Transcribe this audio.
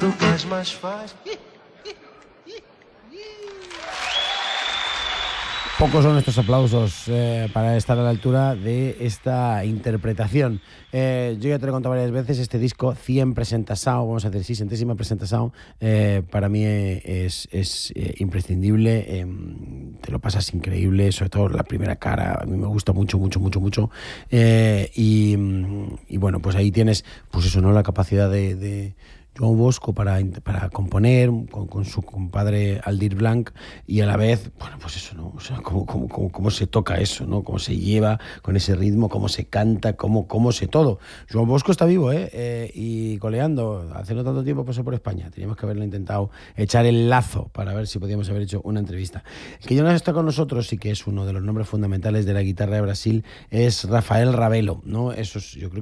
tu que és més fàcil. Pocos son estos aplausos para estar a la altura de esta interpretación. Yo ya te lo he contado varias veces, este disco 100 presentación, vamos a decir, sí, centésima presentación, para mí es imprescindible, te lo pasas increíble, sobre todo la primera cara, a mí me gusta mucho, y bueno, pues ahí tienes, pues eso, ¿no? La capacidad de Joan Bosco para componer con su compadre Aldir Blanc y a la vez, bueno, pues eso, ¿no? O sea, cómo se toca eso, ¿no? Cómo se lleva con ese ritmo, cómo se canta, cómo se todo. Joan Bosco está vivo, y coleando. Hace no tanto tiempo pasó por España. Teníamos que haberlo intentado echar el lazo para ver si podíamos haber hecho una entrevista. El que ya no está con nosotros y que es uno de los nombres fundamentales de la guitarra de Brasil es Rafael Ravelo, ¿no? Eso es, yo creo